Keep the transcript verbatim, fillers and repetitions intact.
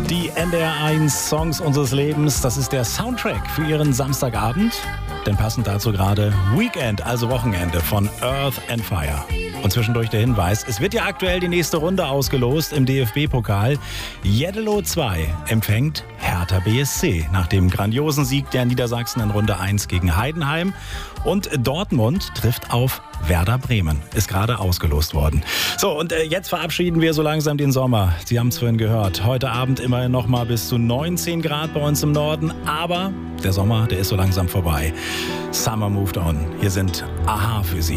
Die N D R eins Songs unseres Lebens, das ist der Soundtrack für Ihren Samstagabend. Denn passend dazu gerade Weekend, also Wochenende von Earth and Fire. Und zwischendurch der Hinweis, es wird ja aktuell die nächste Runde ausgelost im D F B-Pokal. Jeddelo zwei empfängt Hertha B S C nach dem grandiosen Sieg der Niedersachsen in Runde eins gegen Heidenheim. Und Dortmund trifft auf Werder Bremen, ist gerade ausgelost worden. So, und äh, jetzt verabschieden wir so langsam den Sommer. Sie haben es vorhin gehört. Heute Abend immerhin noch mal bis zu neunzehn Grad bei uns im Norden. Aber der Sommer, der ist so langsam vorbei. Summer moved on. Hier sind a-ha für Sie.